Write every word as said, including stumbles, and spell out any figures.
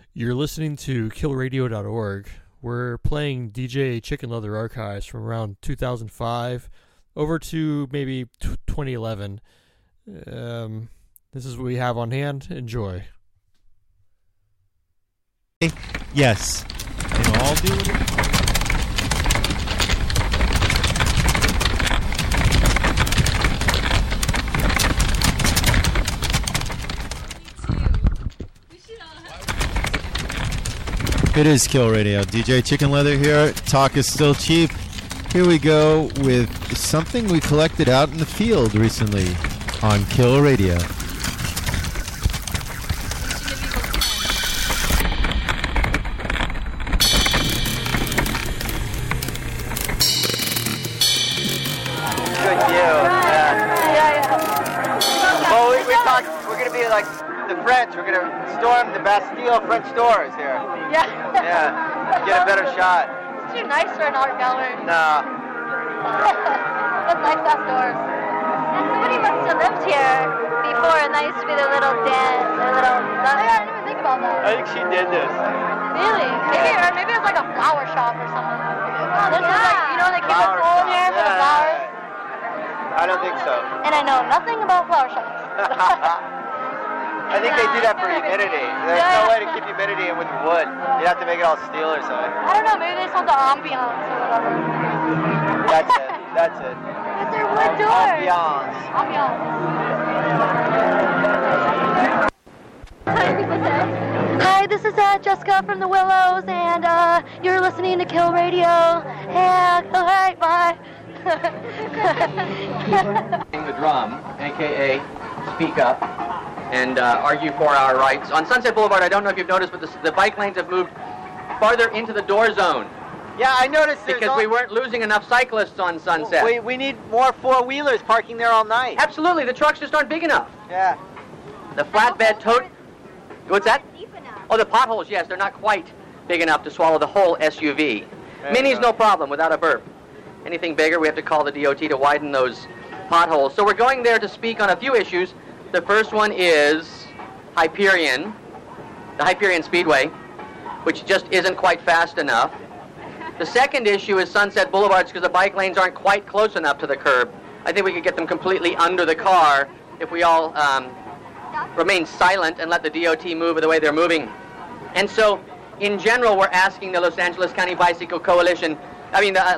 You're listening to kill radio dot org. We're playing D J Chicken Leather archives from around two thousand five over to maybe t- twenty eleven. Um, this is what we have on hand. Enjoy. Yes. And all do it. It is Kill Radio. D J Chicken Leather here. Talk is still cheap. Here we go with something we collected out in the field recently on Kill Radio. Good deal. Yeah. Yeah, yeah. Well, we, we talked, we're going to be like the French. We're going to storm the Bastille French doors here. Yeah. Yeah. Get a better shot. It's too nice for an art gallery. No. That's nice outdoors. And somebody must have lived here before, and that used to be their little den, their little... I didn't even think about that. I think she did this. Really? Maybe, or maybe it was like a flower shop or something. Oh, this is like, you know, they keep a hole in here for the flowers. I don't think so. And I know nothing about flower shops. I think they do that for humidity. There's Yeah. no way to keep humidity in with wood. You'd have to make it all steel or something. I don't know, maybe they sold the ambiance or whatever. That's it. That's it. But they're wood doors. Ambiance. Ambiance. Hi, this is uh, Jessica from the Willows, and uh, you're listening to Kill Radio. Yeah, all right, bye. The drum, a k a speak up, and uh, argue for our rights. On Sunset Boulevard, I don't know if you've noticed, but the, the bike lanes have moved farther into the door zone. Yeah, I noticed there's Because all- we weren't losing enough cyclists on Sunset. We, we need more four-wheelers parking there all night. Absolutely, the trucks just aren't big enough. Yeah. The flatbed tote... What's that? Oh, the potholes, yes, they're not quite big enough to swallow the whole S U V. There you Mini's go. no problem without a burp. Anything bigger, we have to call the D O T to widen those potholes. So we're going there to speak on a few issues. The first one is Hyperion, the Hyperion Speedway, which just isn't quite fast enough. The second issue is Sunset Boulevards, because the bike lanes aren't quite close enough to the curb. I think we could get them completely under the car if we all um, remain silent and let the D O T move the way they're moving. And so, in general, we're asking the Los Angeles County Bicycle Coalition, I mean, the uh,